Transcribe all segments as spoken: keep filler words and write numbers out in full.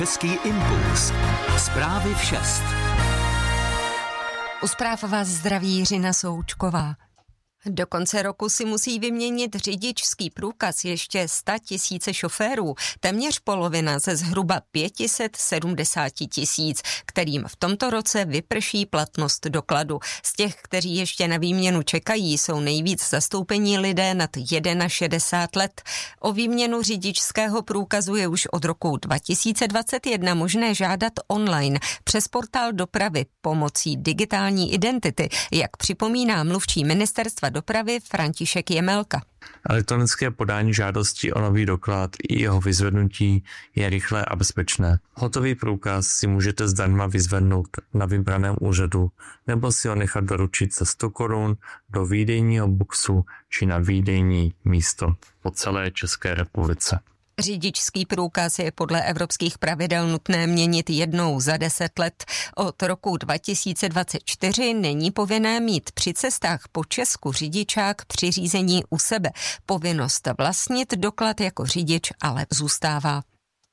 Český impuls. Zprávy v šest. U zpráv vás zdraví Jiřina Součková. Do konce roku si musí vyměnit řidičský průkaz ještě sto tisíc šoférů, téměř polovina ze zhruba pět set sedmdesát tisíc, kterým v tomto roce vyprší platnost dokladu. Z těch, kteří ještě na výměnu čekají, jsou nejvíc zastoupení lidé nad šedesát jedna let. O výměnu řidičského průkazu je už od roku dva tisíce dvacet jedna možné žádat online přes portál dopravy pomocí digitální identity, jak připomíná mluvčí ministerstva dopravy František Jemelka. Elektronické podání žádosti o nový doklad i jeho vyzvednutí je rychlé a bezpečné. Hotový průkaz si můžete zdarma vyzvednout na vybraném úřadu nebo si ho nechat doručit za sto korun do výdejního boxu či na výdejní místo po celé České republice. Řidičský průkaz je podle evropských pravidel nutné měnit jednou za deset let. Od roku dva tisíce dvacet čtyři není povinné mít při cestách po Česku řidičák při řízení u sebe. Povinnost vlastnit doklad jako řidič ale zůstává.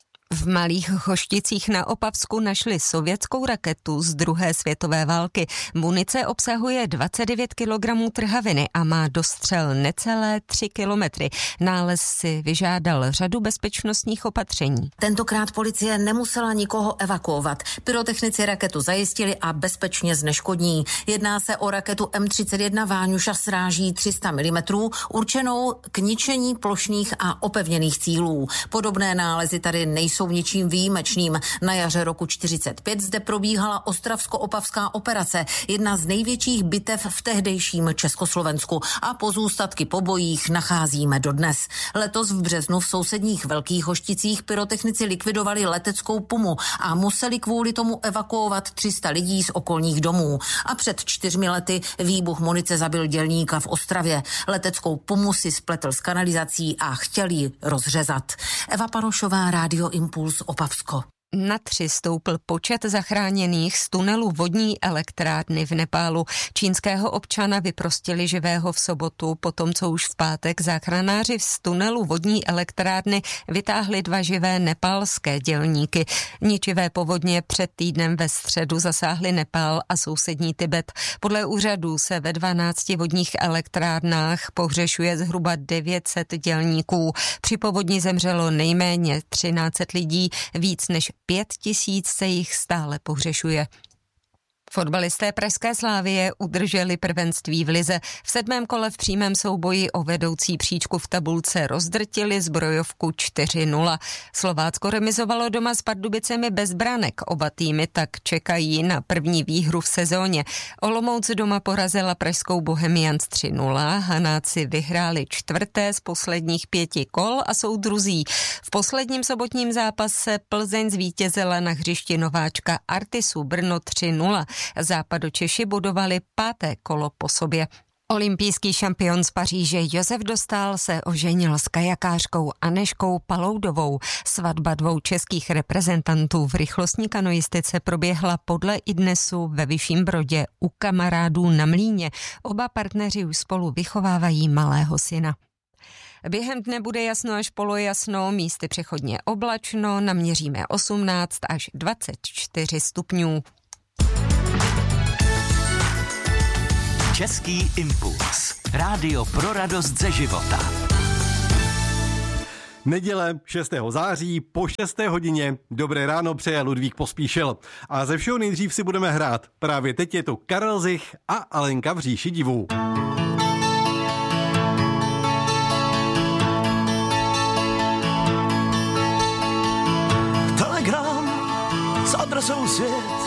V Malých Chošticích na Opavsku našli sovětskou raketu z druhé světové války. Munice obsahuje dvacet devět kilogramů trhaviny a má dostřel necelé tři kilometry. Nález si vyžádal řadu bezpečnostních opatření. Tentokrát policie nemusela nikoho evakuovat. Pyrotechnici raketu zajistili a bezpečně zneškodní. Jedná se o raketu M třicet jedna Váňuša s ráží tři sta milimetrů, určenou k ničení plošných a opevněných cílů. Podobné nálezy tady nejsou jsou ničím výjimečným. Na jaře roku čtyřicet pět zde probíhala ostravsko-opavská operace, jedna z největších bitev v tehdejším Československu a pozůstatky po bojích nacházíme dodnes. Letos v březnu v sousedních Velkých Hošticích pyrotechnici likvidovali leteckou pumu a museli kvůli tomu evakuovat tři sta lidí z okolních domů. A před čtyřmi lety výbuch munice zabil dělníka v Ostravě. Leteckou pumu si spletl s kanalizací a chtěl ji rozřezat. Eva Parošová, Rádio Impuls, Opavsko. Na tři stoupl počet zachráněných z tunelu vodní elektrárny v Nepálu. Čínského občana vyprostili živého v sobotu, potom co už v pátek záchranáři z tunelu vodní elektrárny vytáhli dva živé nepálské dělníky. Ničivé povodně před týdnem ve středu zasáhly Nepál a sousední Tibet. Podle úřadů se ve dvanácti vodních elektrárnách pohřešuje zhruba devět set dělníků. Při povodni zemřelo nejméně třináct set lidí, víc než pět tisíc se jich stále pohřešuje. Fotbalisté pražské Slavie udrželi prvenství v lize. V sedmém kole v přímém souboji o vedoucí příčku v tabulce rozdrtili zbrojovku čtyři nula. Slovácko remizovalo doma s Pardubicemi bez branek. Oba týmy tak čekají na první výhru v sezóně. Olomouc doma porazila pražskou Bohemians tři nula. Hanáci vyhráli čtvrté z posledních pěti kol a jsou druzí. V posledním sobotním zápase Plzeň zvítězila na hřišti nováčka Artisu Brno tři nula. Západočeši budovali páté kolo po sobě. Olympijský šampion z Paříže Josef Dostál se oženil s kajakářkou Anežkou Paloudovou. Svatba dvou českých reprezentantů v rychlostní kanoistice proběhla podle iDnesu ve Vyšším Brodě u kamarádů na Mlýně. Oba partneři už spolu vychovávají malého syna. Během dne bude jasno až polojasno, místy přechodně oblačno, naměříme osmnáct až dvacet čtyři stupňů. Český impuls. Rádio pro radost ze života. Neděle šestého září po šesté hodině. Dobré ráno přeje Ludvík Pospíšil. A ze všeho nejdřív si budeme hrát. Právě teď je tu Karel Zich a Alenka v říši divů. Telegram s adresou svět